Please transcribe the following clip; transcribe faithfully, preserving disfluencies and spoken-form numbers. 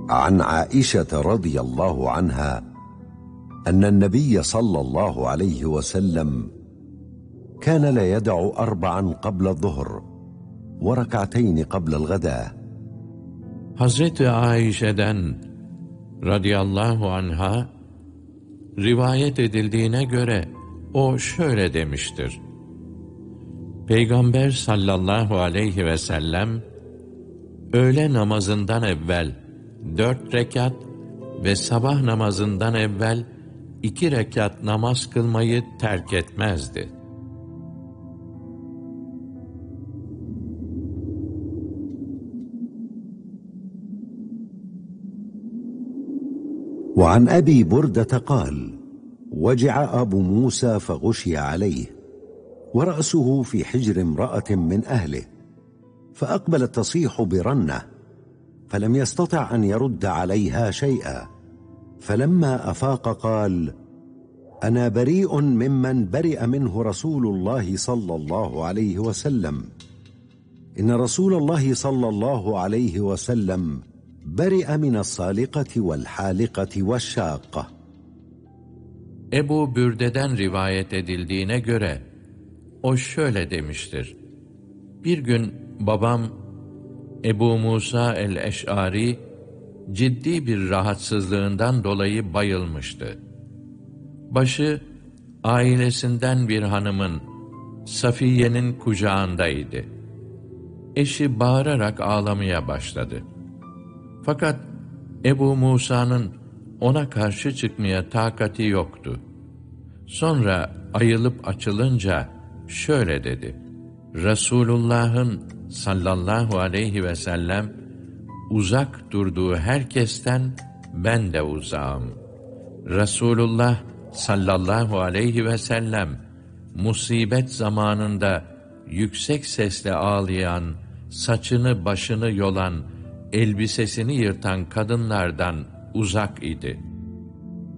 عن عائشة رضي الله عنها أن النبي صلى الله عليه وسلم كان لا يدع أربعا قبل الظهر وركعتين قبل الغداء. Hazreti Aişe'den radıyallahu anha rivayet edildiğine göre o şöyle demiştir: Peygamber sallallahu aleyhi ve sellem öğle namazından evvel dört rekat ve sabah namazından evvel iki rekat namaz kılmayı terk etmezdi. وعن أبي بردة قال: وجع أبو موسى فغشي عليه ورأسه في حجر امرأة من أهله فأقبلت تصيح برنة فلم يستطع أن يرد عليها شيئا فلما أفاق قال: أنا بريء ممن برئ منه رسول الله صلى الله عليه وسلم إن رسول الله صلى الله عليه وسلم برئ من الصالقة والحالقة والشاقة. Ebu Bürde'den rivayet edildiğine göre o şöyle demiştir: Bir gün babam Ebu Musa el-Eş'ari ciddi bir rahatsızlığından dolayı bayılmıştı. Başı ailesinden bir hanımın, Safiye'nin kucağındaydı. Eşi bağırarak ağlamaya başladı. Fakat Ebu Musa'nın ona karşı çıkmaya takati yoktu. Sonra ayılıp açılınca şöyle dedi: Resulullah'ın sallallahu aleyhi ve sellem uzak durduğu herkesten ben de uzağım. Resulullah sallallahu aleyhi ve sellem musibet zamanında yüksek sesle ağlayan, saçını başını yolan, elbisesini yırtan kadınlardan uzak idi.